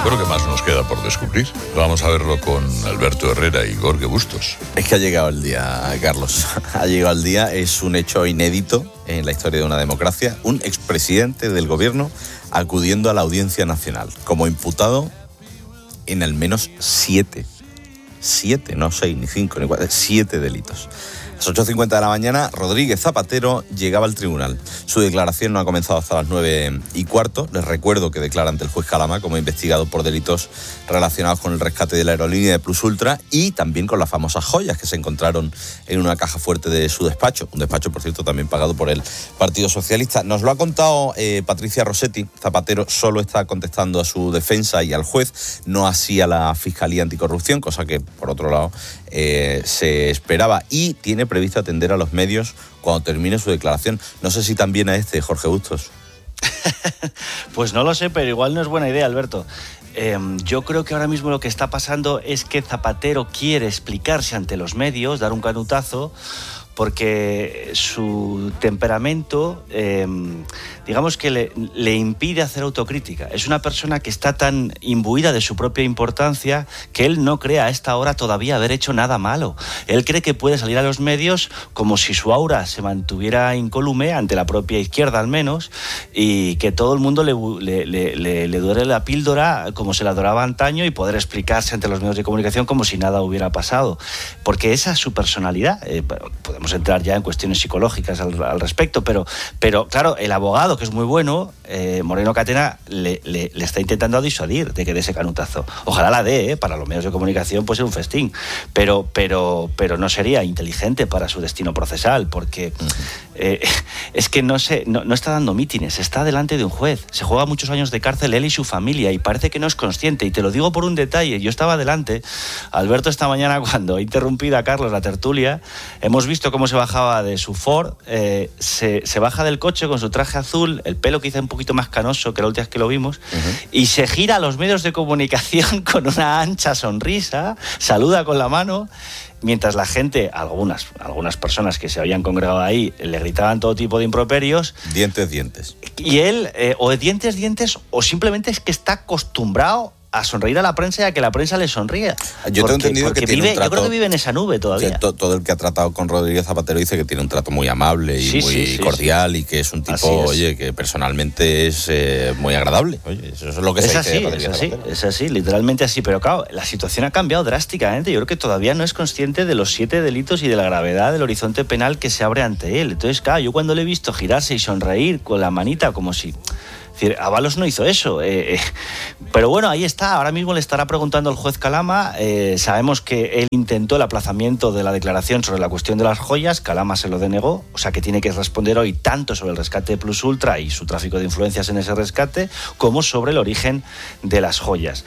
Pero ¿qué más nos queda por descubrir? Vamos a verlo con Alberto Herrera y Jorge Bustos. Es que ha llegado el día, Carlos. Ha llegado el día, es un hecho inédito en la historia de una democracia. Un expresidente del gobierno acudiendo a la Audiencia Nacional como imputado en al menos 7, no 6, ni 5, ni 4, 7 delitos. A las 8:50 de la mañana, Rodríguez Zapatero llegaba al tribunal. Su declaración no ha comenzado hasta las 9:15. Les recuerdo que declara ante el juez Calama como investigado por delitos relacionados con el rescate de la aerolínea de Plus Ultra y también con las famosas joyas que se encontraron en una caja fuerte de su despacho. Un despacho, por cierto, también pagado por el Partido Socialista. Nos lo ha contado Patricia Rossetti. Zapatero solo está contestando a su defensa y al juez, no así a la Fiscalía Anticorrupción, cosa que, por otro lado, se esperaba, y tiene previsto atender a los medios cuando termine su declaración. No sé si también a Jorge Bustos. Pues no lo sé, pero igual no es buena idea, Alberto. Yo creo que ahora mismo lo que está pasando es que Zapatero quiere explicarse ante los medios, dar un canutazo, porque su temperamento, digamos que le impide hacer autocrítica. Es una persona que está tan imbuida de su propia importancia que él no cree a esta hora todavía haber hecho nada malo. Él cree que puede salir a los medios como si su aura se mantuviera incólume ante la propia izquierda al menos, y que todo el mundo le dure la píldora como se la adoraba antaño y poder explicarse ante los medios de comunicación como si nada hubiera pasado. Porque esa es su personalidad. Podemos entrar ya en cuestiones psicológicas al respecto, pero claro, el abogado, que es muy bueno, Moreno Catena, le está intentando disuadir de que dé ese canutazo. Ojalá la dé, para los medios de comunicación puede ser un festín, pero no sería inteligente para su destino procesal, porque es que no está dando mítines, está delante de un juez, se juega muchos años de cárcel él y su familia, y parece que no es consciente, y te lo digo por un detalle. Yo estaba delante, Alberto, esta mañana cuando he interrumpido a Carlos la tertulia, hemos visto cómo se bajaba de su Ford, se baja del coche con su traje azul, el pelo quizá un poquito más canoso que la última vez que lo vimos, y se gira a los medios de comunicación con una ancha sonrisa, saluda con la mano, mientras la gente, algunas personas que se habían congregado ahí, le gritaban todo tipo de improperios. Dientes. Y él, o dientes, o simplemente es que está acostumbrado a sonreír a la prensa y a que la prensa le sonría. Yo tengo entendido que tiene un trato, yo creo que vive en esa nube todavía. Todo el que ha tratado con Rodríguez Zapatero dice que tiene un trato muy amable y muy cordial, y que es un tipo, oye, que personalmente es muy agradable. Oye, eso es lo que se dice de Rodríguez Zapatero. Es así, literalmente así. Pero claro, la situación ha cambiado drásticamente. Yo creo que todavía no es consciente de los 7 delitos y de la gravedad del horizonte penal que se abre ante él. Entonces, claro, yo cuando le he visto girarse y sonreír con la manita como si... Es decir, Ábalos no hizo eso, pero bueno, ahí está. Ahora mismo le estará preguntando el juez Calama. Sabemos que él intentó el aplazamiento de la declaración sobre la cuestión de las joyas. Calama se lo denegó, o sea que tiene que responder hoy tanto sobre el rescate de Plus Ultra y su tráfico de influencias en ese rescate, como sobre el origen de las joyas.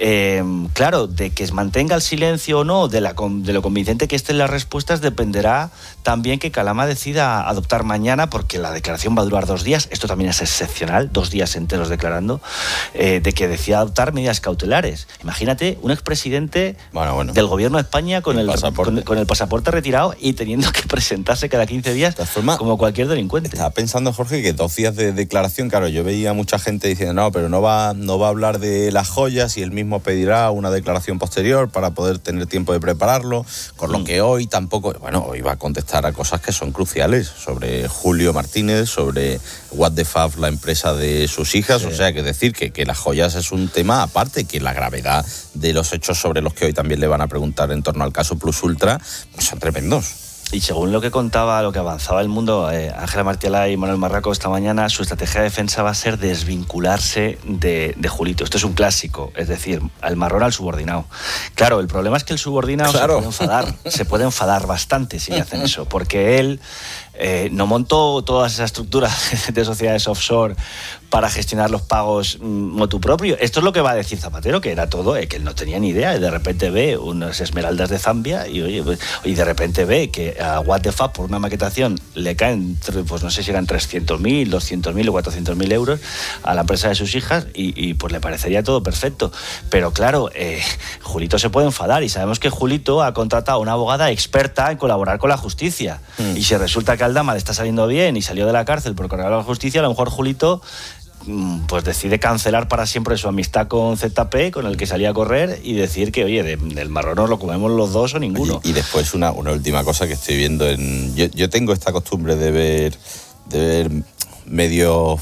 Claro, de que mantenga el silencio o no, de lo convincente que estén las respuestas, dependerá también que Calama decida adoptar mañana, porque la declaración va a durar 2 días. Esto también es excepcional, 2 días enteros declarando, de que decida adoptar medidas cautelares. Imagínate un expresidente del gobierno de España con el pasaporte retirado y teniendo que presentarse cada 15 días como cualquier delincuente. Estaba pensando, Jorge, que 2 días de declaración, claro, yo veía mucha gente diciendo no, pero no va a hablar de las joyas, y él mismo pedirá una declaración posterior para poder tener tiempo de prepararlo, con lo que hoy tampoco, hoy va a contestar a cosas que son cruciales, sobre Julio Martínez, sobre What the Fuck, la empresa de sus hijas, o sea, que decir que las joyas es un tema aparte, que la gravedad de los hechos sobre los que hoy también le van a preguntar en torno al caso Plus Ultra, pues son tremendos. Y según lo que avanzaba el mundo, Ángela Martialá y Manuel Marraco esta mañana, su estrategia de defensa va a ser desvincularse de Julito. Esto es un clásico, es decir, al marrón al subordinado. Claro, el problema es que el subordinado se puede enfadar bastante si hacen eso, porque él no montó toda esa estructura de sociedades offshore para gestionar los pagos motu propio. Esto es lo que va a decir Zapatero, que era todo, que él no tenía ni idea, y de repente ve unas esmeraldas de Zambia y de repente ve que a What the Fuck por una maquetación le caen, pues no sé si eran 300.000, 200.000 o 400.000 euros a la empresa de sus hijas, y pues le parecería todo perfecto. Pero claro, Julito se puede enfadar, y sabemos que Julito ha contratado a una abogada experta en colaborar con la justicia. Y si resulta que Aldama le está saliendo bien y salió de la cárcel por colaborar con la justicia, a lo mejor Julito pues decide cancelar para siempre su amistad con ZP, con el que salía a correr, y decir que, oye, del marrón nos lo comemos los dos o ninguno. Y después una última cosa que estoy viendo yo tengo esta costumbre de ver medios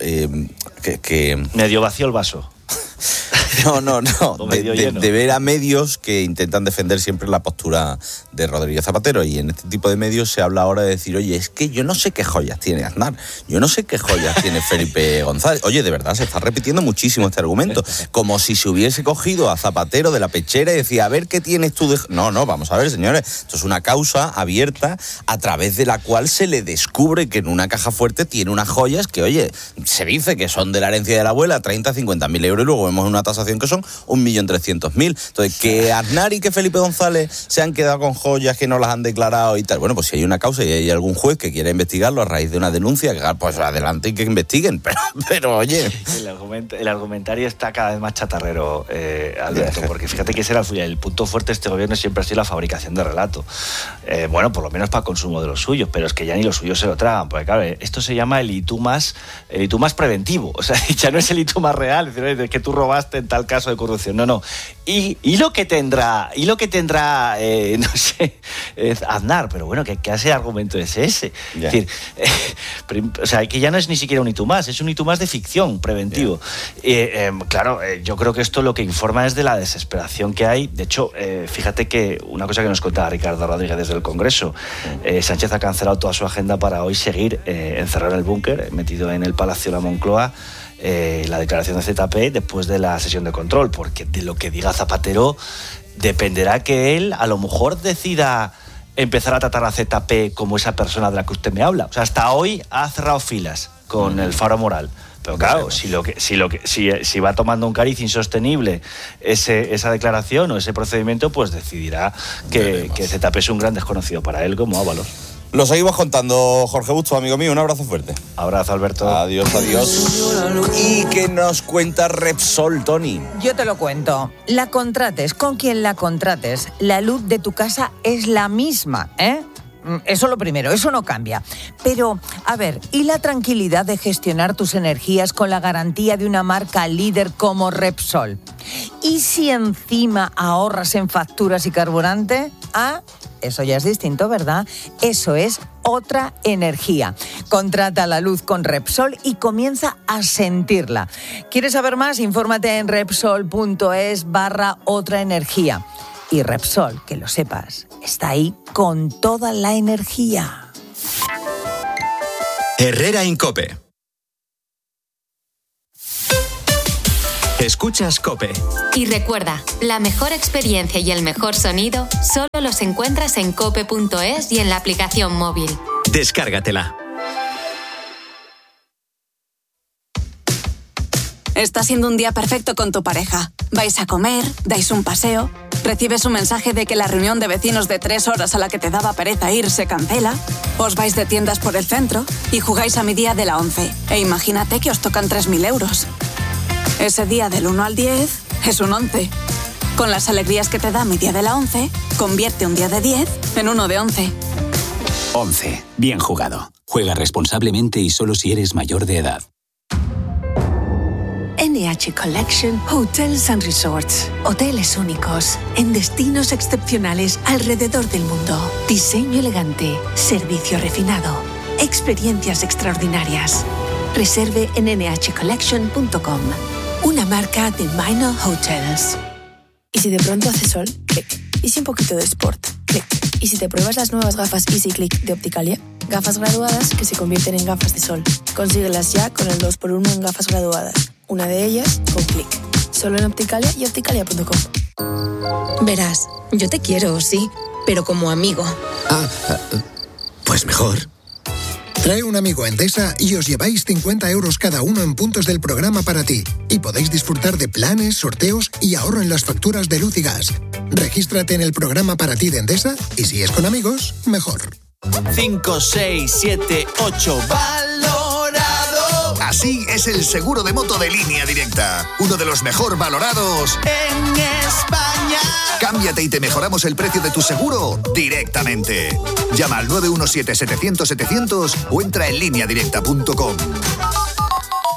que medio vacío el vaso. No. De ver a medios que intentan defender siempre la postura de Rodríguez Zapatero, y en este tipo de medios se habla ahora de decir, oye, es que yo no sé qué joyas tiene Aznar, yo no sé qué joyas tiene Felipe González. Oye, de verdad, se está repitiendo muchísimo este argumento, como si se hubiese cogido a Zapatero de la pechera y decía, a ver qué tienes tú de... No, vamos a ver, señores, esto es una causa abierta a través de la cual se le descubre que en una caja fuerte tiene unas joyas que, oye, se dice que son de la herencia de la abuela, 30-50.000 euros, y luego vemos una tasación que son 1.300.000. Entonces, que Aznar y que Felipe González se han quedado con joyas que no las han declarado y tal. Bueno, pues si hay una causa y hay algún juez que quiera investigarlo a raíz de una denuncia, pues adelante y que investiguen. Pero oye... El argumentario está cada vez más chatarrero, Alberto, porque fíjate que ese era el punto fuerte de este gobierno, siempre ha sido la fabricación de relato. Bueno, por lo menos para consumo de los suyos, pero es que ya ni los suyos se lo tragan, porque claro, esto se llama el ITU más preventivo. O sea, ya no es el ITU más real, es decir, de que tú robaste en tal caso de corrupción. No. Y lo que tendrá, no sé, Aznar, pero bueno, ¿qué hace argumento es ese? Yeah. Es decir, o sea, que ya no es ni siquiera un ITU más, es un ITU más de ficción preventivo. Claro, yo creo que esto lo que informa es de la desesperación que hay. De hecho, fíjate que una cosa que nos contaba Ricardo Rodríguez desde el Congreso, Sánchez ha cancelado toda su agenda para hoy seguir encerrado en el búnker, metido en el Palacio de la Moncloa, la declaración de ZP después de la sesión de control, porque de lo que diga Zapatero dependerá que él a lo mejor decida empezar a tratar a ZP como esa persona de la que usted me habla. O sea, hasta hoy ha cerrado filas con el Faro Moral. Pero claro, si va tomando un cariz insostenible esa declaración o ese procedimiento, pues decidirá que ZP es un gran desconocido para él como Ábalos. Lo seguimos contando, Jorge Bustos, amigo mío. Un abrazo fuerte. Abrazo, Alberto. Adiós. ¿Y qué nos cuenta Repsol, Tony? Yo te lo cuento. La contrates con quien la contrates, la luz de tu casa es la misma, ¿eh? Eso lo primero, eso no cambia. Pero, a ver, ¿y la tranquilidad de gestionar tus energías con la garantía de una marca líder como Repsol? ¿Y si encima ahorras en facturas y carburante? Eso ya es distinto, ¿verdad? Eso es otra energía. Contrata la luz con Repsol y comienza a sentirla. ¿Quieres saber más? Infórmate en Repsol.es/otra energía. Y Repsol, que lo sepas, está ahí con toda la energía. Herrera Incope. Escuchas COPE. Y recuerda, la mejor experiencia y el mejor sonido solo los encuentras en cope.es y en la aplicación móvil. Descárgatela. Está siendo un día perfecto con tu pareja. Vais a comer, dais un paseo, recibes un mensaje de que la reunión de vecinos de 3 horas a la que te daba pereza ir se cancela, os vais de tiendas por el centro y jugáis a mi día de la 11. E imagínate que os tocan 3.000 euros. Ese día del 1 al 10 es un 11. Con las alegrías que te da mi día de la 11, convierte un día de 10 en uno de 11. 11. Bien jugado. Juega responsablemente y solo si eres mayor de edad. NH Collection Hotels and Resorts. Hoteles únicos, en destinos excepcionales alrededor del mundo. Diseño elegante, servicio refinado, experiencias extraordinarias. Reserve en nhcollection.com. Una marca de Minor Hotels. ¿Y si de pronto hace sol? Clic. ¿Y si un poquito de sport? Clic. ¿Y si te pruebas las nuevas gafas Easy Click de Opticalia? Gafas graduadas que se convierten en gafas de sol. Consíguelas ya con el 2x1 en gafas graduadas. Una de ellas con Clic. Solo en Opticalia y opticalia.com. Verás, yo te quiero, sí, pero como amigo. Pues mejor. Trae un amigo a Endesa y os lleváis 50 euros cada uno en puntos del programa para ti. Y podéis disfrutar de planes, sorteos y ahorro en las facturas de luz y gas. Regístrate en el programa para ti de Endesa y si es con amigos, mejor. 5, 6, 7, 8, valorado. Así es el seguro de moto de Línea Directa. Uno de los mejor valorados en España. Cámbiate y te mejoramos el precio de tu seguro directamente. Llama al 917-700-700 o entra en lineadirecta.com.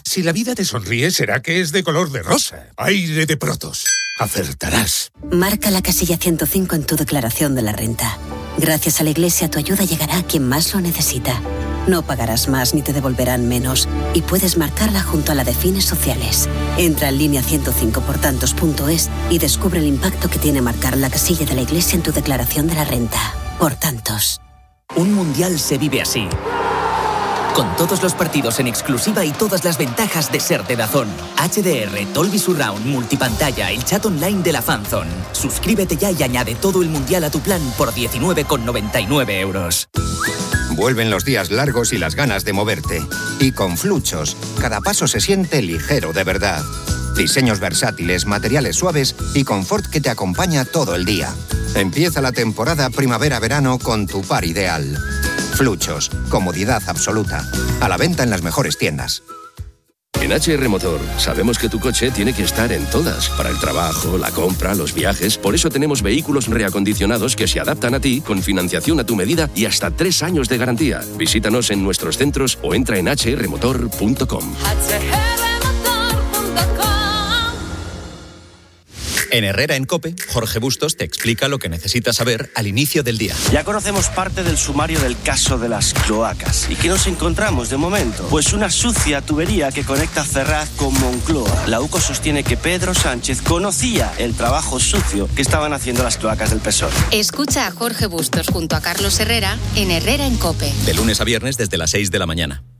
Si la vida te sonríe, será que es de color de rosa. Aire de Protos. Acertarás. Marca la casilla 105 en tu declaración de la renta. Gracias a la Iglesia, tu ayuda llegará a quien más lo necesita. No pagarás más ni te devolverán menos. Y puedes marcarla junto a la de fines sociales. Entra en línea 105portantos.es y descubre el impacto que tiene marcar la casilla de la Iglesia en tu declaración de la renta. Por tantos. Un mundial se vive así. Con todos los partidos en exclusiva y todas las ventajas de ser de DAZN. HDR, Dolby Surround, multipantalla, el chat online de la Fanzone. Suscríbete ya y añade todo el mundial a tu plan por 19,99 €. Vuelven los días largos y las ganas de moverte. Y con Fluchos, cada paso se siente ligero de verdad. Diseños versátiles, materiales suaves y confort que te acompaña todo el día. Empieza la temporada primavera-verano con tu par ideal. Fluchos, comodidad absoluta. A la venta en las mejores tiendas. En HR Motor sabemos que tu coche tiene que estar en todas, para el trabajo, la compra, los viajes. Por eso tenemos vehículos reacondicionados que se adaptan a ti, con financiación a tu medida y hasta 3 años de garantía. Visítanos en nuestros centros o entra en hrmotor.com. En Herrera en COPE, Jorge Bustos te explica lo que necesitas saber al inicio del día. Ya conocemos parte del sumario del caso de las cloacas. ¿Y qué nos encontramos de momento? Pues una sucia tubería que conecta Ferraz con Moncloa. La UCO sostiene que Pedro Sánchez conocía el trabajo sucio que estaban haciendo las cloacas del PSOE. Escucha a Jorge Bustos junto a Carlos Herrera en Herrera en COPE. De lunes a viernes desde las 6 de la mañana.